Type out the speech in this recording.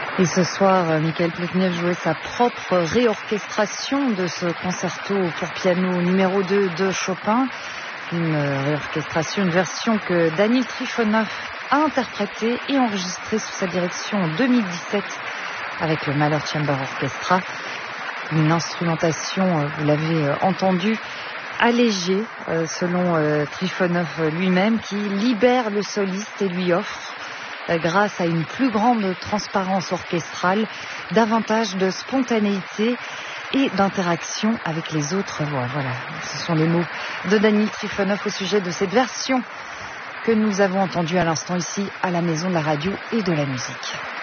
Et ce soir, Mikhail Ploutniev jouait sa propre réorchestration de ce concerto pour piano numéro 2 de Chopin. Une réorchestration, une version que Danil Trifonov a interprétée et enregistrée sous sa direction en 2017 avec le Mahler Chamber Orchestra. Une instrumentation, vous l'avez entendu, allégée selon Trifonov lui-même, qui libère le soliste et lui offre, grâce à une plus grande transparence orchestrale, davantage de spontanéité et d'interaction avec les autres voix. Voilà, ce sont les mots de Danil Trifonov au sujet de cette version que nous avons entendue à l'instant ici à la Maison de la Radio et de la Musique.